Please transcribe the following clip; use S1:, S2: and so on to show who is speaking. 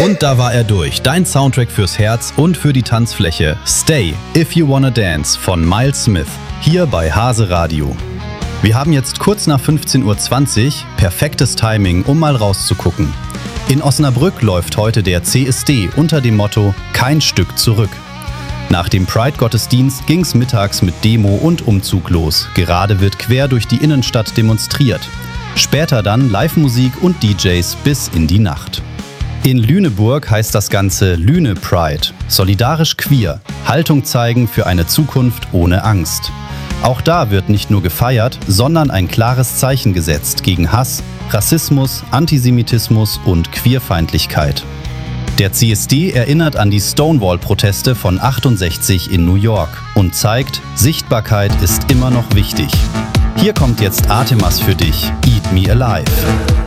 S1: Und da war er durch. Dein Soundtrack fürs Herz und für die Tanzfläche. Stay, If You Wanna Dance von Miles Smith. Hier bei Hase Radio. Wir haben jetzt kurz nach 15:20 Uhr. Perfektes Timing, um mal rauszugucken. In Osnabrück läuft heute der CSD unter dem Motto Kein Stück zurück. Nach dem Pride-Gottesdienst ging's mittags mit Demo und Umzug los. Gerade wird quer durch die Innenstadt demonstriert. Später dann Live-Musik und DJs bis in die Nacht. In Lüneburg heißt das Ganze Lüne Pride. Solidarisch queer. Haltung zeigen für eine Zukunft ohne Angst. Auch da wird nicht nur gefeiert, sondern ein klares Zeichen gesetzt gegen Hass, Rassismus, Antisemitismus und Queerfeindlichkeit. Der CSD erinnert an die Stonewall-Proteste von 68 in New York und zeigt, Sichtbarkeit ist immer noch wichtig. Hier kommt jetzt Artemas für dich, Eat Me Alive.